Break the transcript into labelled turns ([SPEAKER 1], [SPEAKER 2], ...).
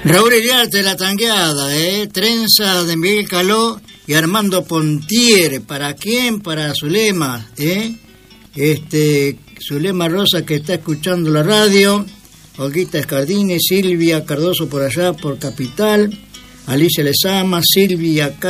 [SPEAKER 1] Raúl Iriarte, La Tangueada, Trenza de Miguel Caló y Armando Pontier. ¿Para quién? Para Zulema, Zulema Rosa, que está escuchando la radio, Olguita Escardini, Silvia Cardoso por allá, por Capital, Alicia Lezama, Silvia